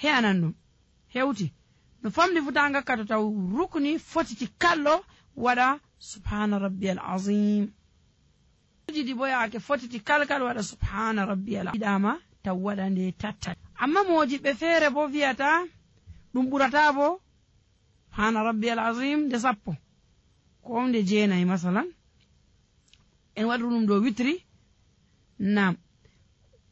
he anan ɗum hewti no famdi futanga kato taw rukni fotiti kallo wada subhana rabbiyal azim jidi boyaake fotiti kalkal wada subhana rabbiyal idama taw wada nde tatta amma mojiɓe feere bo wiyata ɗum ɓurata bo subhana rabbiyal azim de sappo ko nde jeenayi masalan en waɗu ɗum ɗo witri nam